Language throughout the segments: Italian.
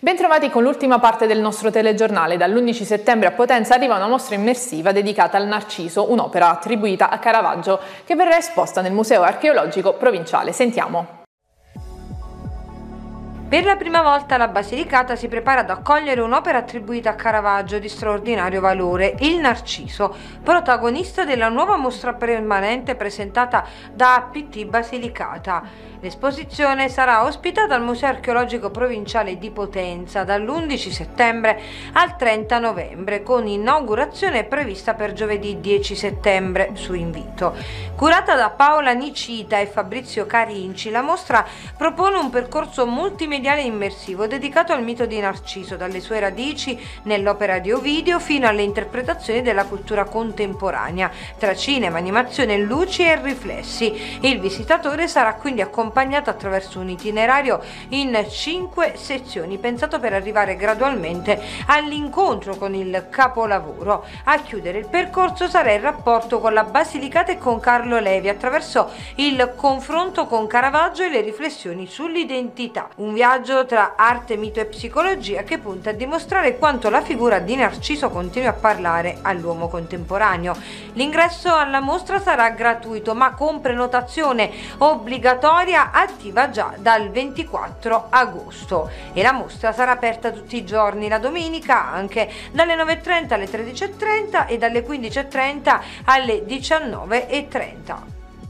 Bentrovati con l'ultima parte del nostro telegiornale. Dall'11 settembre a Potenza arriva una mostra immersiva dedicata al Narciso, un'opera attribuita a Caravaggio che verrà esposta nel Museo Archeologico Provinciale. Sentiamo. Per la prima volta la Basilicata si prepara ad accogliere un'opera attribuita a Caravaggio di straordinario valore, il Narciso, protagonista della nuova mostra permanente presentata da APT Basilicata. L'esposizione sarà ospitata al Museo Archeologico Provinciale di Potenza dall'11 settembre al 30 novembre, con inaugurazione prevista per giovedì 10 settembre su invito. Curata da Paola Nicita e Fabrizio Carinci, la mostra propone un percorso multimediale immersivo dedicato al mito di Narciso, dalle sue radici nell'opera di Ovidio fino alle interpretazioni della cultura contemporanea, tra cinema, animazione, luci e riflessi. Il visitatore sarà quindi accompagnato attraverso un itinerario in 5 sezioni, pensato per arrivare gradualmente all'incontro con il capolavoro. A chiudere il percorso sarà il rapporto con la Basilicata e con Carlo Levi, attraverso il confronto con Caravaggio e le riflessioni sull'identità. Un viaggio tra arte, mito e psicologia che punta a dimostrare quanto la figura di Narciso continui a parlare all'uomo contemporaneo. L'ingresso alla mostra sarà gratuito, ma con prenotazione obbligatoria attiva già dal 24 agosto, e la mostra sarà aperta tutti i giorni, la domenica anche dalle 9:30 alle 13:30 e dalle 15:30 alle 19:30.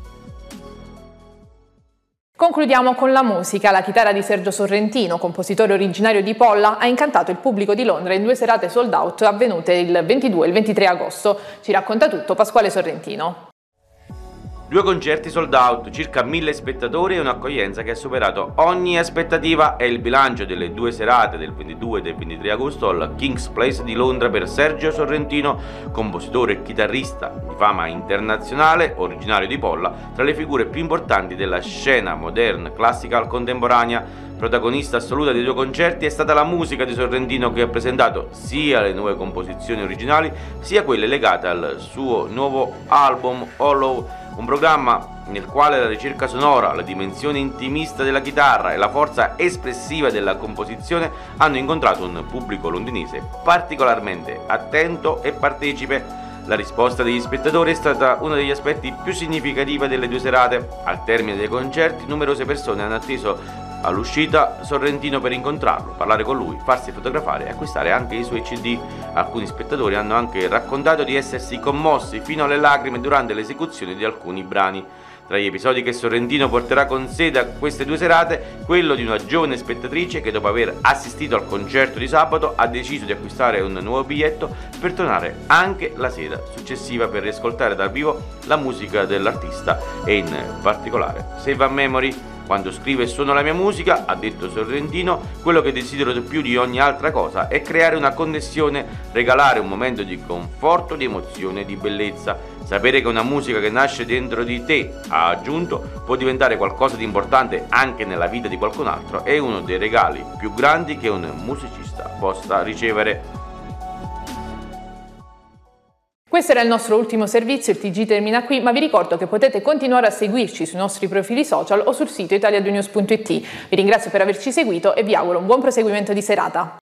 Concludiamo con la musica. La chitarra di Sergio Sorrentino, compositore originario di Polla, ha incantato il pubblico di Londra in 2 serate sold out avvenute il 22 e il 23 agosto. Ci racconta tutto Pasquale Sorrentino. 2 concerti sold out, circa 1000 spettatori e un'accoglienza che ha superato ogni aspettativa. È il bilancio delle 2 serate del 22 e del 23 agosto al King's Place di Londra per Sergio Sorrentino, compositore e chitarrista di fama internazionale, originario di Polla, tra le figure più importanti della scena modern classical contemporanea. Protagonista assoluta dei 2 concerti è stata la musica di Sorrentino, che ha presentato sia le nuove composizioni originali sia quelle legate al suo nuovo album Hollow, un programma nel quale la ricerca sonora, la dimensione intimista della chitarra e la forza espressiva della composizione hanno incontrato un pubblico londinese particolarmente attento e partecipe. La risposta degli spettatori è stata uno degli aspetti più significativi delle 2 serate. Al termine dei concerti numerose persone hanno atteso all'uscita Sorrentino per incontrarlo, parlare con lui, farsi fotografare e acquistare anche i suoi CD. Alcuni spettatori hanno anche raccontato di essersi commossi fino alle lacrime durante l'esecuzione di alcuni brani. Tra gli episodi che Sorrentino porterà con sé da queste 2 serate, quello di una giovane spettatrice che, dopo aver assistito al concerto di sabato, ha deciso di acquistare un nuovo biglietto per tornare anche la sera successiva per riascoltare dal vivo la musica dell'artista e in particolare Save a Memory. Quando scrivo e suono la mia musica, ha detto Sorrentino, quello che desidero di più di ogni altra cosa è creare una connessione, regalare un momento di conforto, di emozione, di bellezza. Sapere che una musica che nasce dentro di te, ha aggiunto, può diventare qualcosa di importante anche nella vita di qualcun altro è uno dei regali più grandi che un musicista possa ricevere. Questo era il nostro ultimo servizio, il TG termina qui, ma vi ricordo che potete continuare a seguirci sui nostri profili social o sul sito italianews.it. Vi ringrazio per averci seguito e vi auguro un buon proseguimento di serata.